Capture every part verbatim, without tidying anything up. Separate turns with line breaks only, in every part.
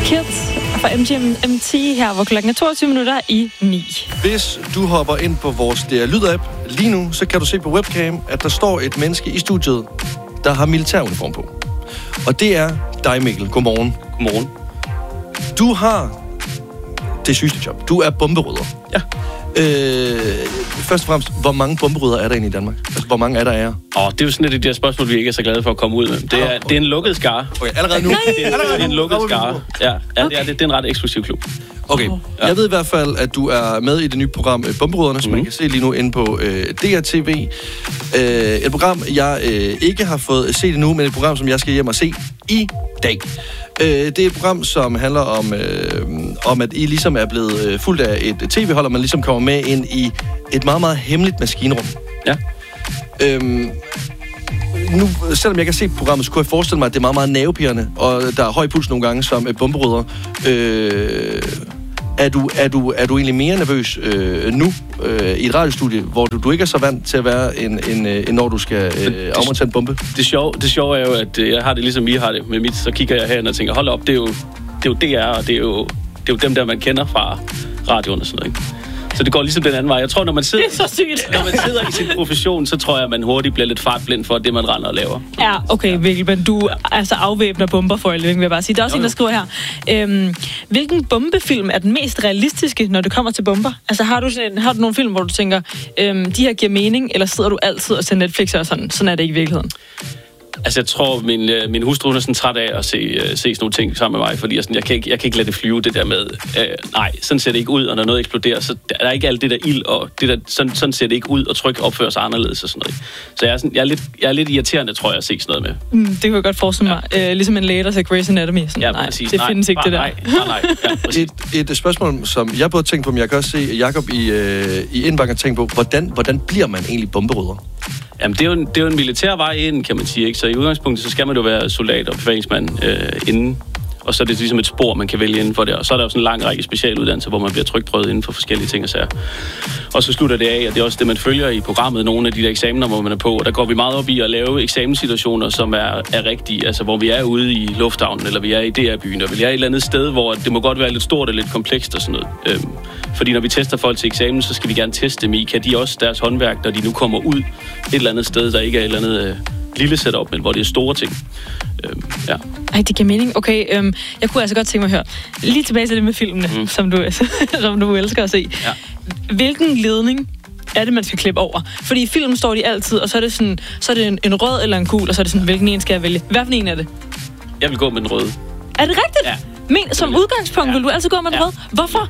Kids fra M G M T her, hvor klokken er toogtyve minutter i ni.
Hvis du hopper ind på vores D R Lyd-app lige nu, så kan du se på webcam, at der står et menneske i studiet, der har militæruniform på. Og det er dig, Mikkel. Godmorgen.
Godmorgen.
Du har det sygeste job. Du er bomberydder.
Ja.
Øh, først og fremmest, hvor mange bomberydder er der inde i Danmark? Altså, hvor mange er der af jer?
Åh, det er jo sådan et af de der spørgsmål, vi ikke er så glade for at komme ud med. Det er, oh, okay. det er en lukket skare.
Okay, allerede nu?
Det er, det er en lukket skare. Ja, ja okay. det, er, det, det er en ret eksklusiv klub.
Okay, ja. Jeg ved i hvert fald, at du er med i det nye program Bomberydderne, som mm. man kan se lige nu inde på øh, D R T V. Øh, et program, jeg øh, ikke har fået set endnu, men et program, som jeg skal hjem og se i dag. Øh, det er et program, som handler om, øh, om at I ligesom er blevet øh, fuldt af et tv-hold, og man ligesom kommer med ind i et meget, meget hemmeligt maskinrum.
Ja.
Øhm, nu, selvom jeg kan se programmet, så kunne jeg forestille mig, at det er meget, meget nervepirrende, og der er høj puls nogle gange som bomberydder. Øh, er, du, er, du, er du egentlig mere nervøs øh, nu øh, i et radiostudie, hvor du, du ikke er så vant til at være, en, en, en, når du skal øh, afmontere en bombe?
Det sjove, det sjove er jo, at jeg har det ligesom I har det med mit, så kigger jeg herhen og tænker, hold op, det er jo, det er jo D R, og det er jo, det er jo dem der, man kender fra radioen og sådan noget, ikke? Så det går ligesom den anden vej. Jeg tror, når man sidder,
det er så sygt.
Når man sidder i sin profession, så tror jeg, at man hurtigt bliver lidt fartblind for det, man render og laver.
Ja, okay, Mikkel, men du altså afvæbner bomber for vil jeg bare sige. Der er også jo, en, der skriver her. Øhm, hvilken bombefilm er den mest realistiske, når det kommer til bomber? Altså, har du, sådan en, har du nogle film, hvor du tænker, øhm, de her giver mening, eller sidder du altid og ser Netflix og sådan? Sådan er det ikke i virkeligheden.
Altså, jeg tror, min, min hustru er sådan træt af at se, uh, se sådan nogle ting sammen med mig, fordi jeg, sådan, jeg, kan ikke, jeg kan ikke lade det flyve, det der med, uh, nej, sådan ser det ikke ud, og når noget eksploderer, så der er ikke alt det der ild, og det der, sådan, sådan ser det ikke ud, og tryk opfører sig anderledes og sådan noget. Så jeg er, sådan, jeg er, lidt, jeg er lidt irriterende, tror jeg, at se sådan noget med. Mm,
det kan jeg godt forestille mig. Ja. Uh, ligesom en læge, der ser Grey's Anatomy. Sådan,
ja,
nej,
præcis.
det
nej,
findes ikke,
bare,
det der.
Nej, nej, nej. Ja,
et, et spørgsmål, som jeg både tænkt på, men jeg kan også se Jakob i, øh, i indbakken og tænke på, hvordan, hvordan bliver man egentlig bomberydder?
Jamen, det er, jo en, det er jo en militær vej ind, kan man sige, ikke? Så i udgangspunktet, så skal man jo være soldat og befalingsmand øh, inden. Og så er det ligesom et spor, man kan vælge inden for det. Og så er der jo sådan en lang række specialuddannelser, hvor man bliver trykprøvet inden for forskellige ting og sager. Og så slutter det af, og det er også det, man følger i programmet, nogle af de der eksamener, hvor man er på. Og der går vi meget op i at lave eksamenssituationer, som er, er rigtige. Altså, hvor vi er ude i lufthavnen, eller vi er i D R-byen, og vi er et eller andet sted, hvor det må godt være lidt stort og lidt komplekst og sådan noget. Øhm, fordi når vi tester folk til eksamen, så skal vi gerne teste dem i. Kan de også deres håndværk, når de nu kommer ud et eller andet sted, der ikke er et eller andet... Øh, lille setup, men hvor det er store ting. Øhm, ja.
Ej, det giver mening. Okay, øhm, jeg kunne altså godt tænke mig at høre. Lige tilbage til det med filmene, mm. som, du, som du elsker at se.
Ja.
Hvilken ledning er det, man skal klippe over? Fordi i filmen står de altid, og så er det, sådan, så er det en, en rød eller en gul, og så er det sådan, hvilken en skal jeg vælge? Hvad for en er det?
Jeg vil gå med den røde.
Er det rigtigt?
Ja.
Men som udgangspunkt
ja.
vil du altid gå med den
ja.
røde? Hvorfor?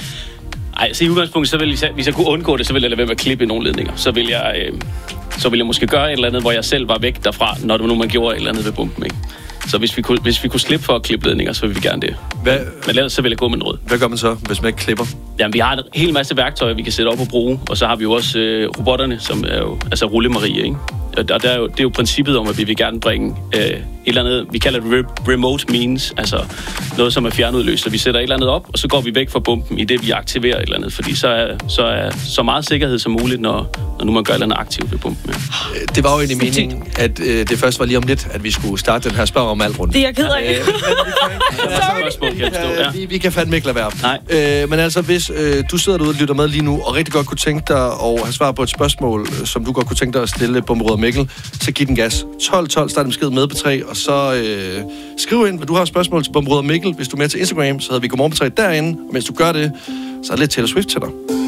Ej, så i udgangspunktet, så vil jeg, hvis jeg kunne undgå det, så ville jeg lade være med at klippe i nogle ledninger. Så vil jeg... Øh, så ville jeg måske gøre et eller andet, hvor jeg selv var væk derfra, når det nu man gjorde et eller andet ved bomben, ikke? Så hvis vi kunne, hvis vi kunne slippe for at klippe ledninger, så ville vi gerne det.
Hvad,
men ellers så vil jeg gå med en rød.
Hvad gør man så, hvis man ikke klipper?
Jamen, vi har en hel masse værktøjer, vi kan sætte op og bruge, og så har vi jo også øh, robotterne, som er jo, altså rullemarie, ikke? Og der er jo, det er jo princippet om, at vi vil gerne bringe øh, et eller andet, vi kalder det re- remote means, altså noget, som er fjernudløst. Så vi sætter et eller andet op, og så går vi væk fra bomben i det, vi aktiverer et eller andet, fordi så er så, er, så meget sikkerhed som muligt, når, når nu man gør et eller andet aktivt ved bomben. Ja.
Det var jo egentlig meningen, at øh, det først var lige om lidt, at vi skulle starte den her spørg om alt rundt.
Det er jeg ked af.
Vi, vi kan fandme ikke lade være.
Nej.
Øh, men altså, hvis øh, du sidder derude og lytter med lige nu, og rigtig godt kunne tænke dig at have svar på et spørgsmål, som du godt kunne tænke dig at stille bomberydder Mikkel, så giv den gas. tolv tolv, start en besked med på tre, og så øh, skriv ind, hvad du har spørgsmål til bomberydder Mikkel. Hvis du er med til Instagram, så hedder vi Godmorgen på tre derinde, og mens du gør det, så er det lidt Taylor Swift til dig.